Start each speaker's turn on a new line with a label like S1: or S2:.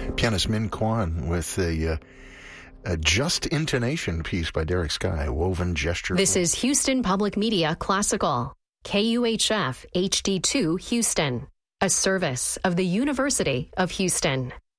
S1: Pianist Min Kwan with a just intonation piece by Derek Sky, Woven Gesture.
S2: This is Houston Public Media Classical, KUHF HD2 Houston, a service of the University of Houston.